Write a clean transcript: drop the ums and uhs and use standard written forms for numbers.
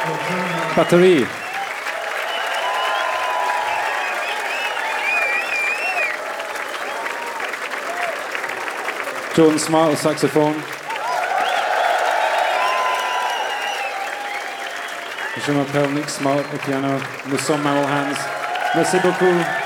Batterie. Jordan Smart au saxophone. Je m'appelle Nick Smart au piano. Nous sommes Marrow Hands. Merci beaucoup.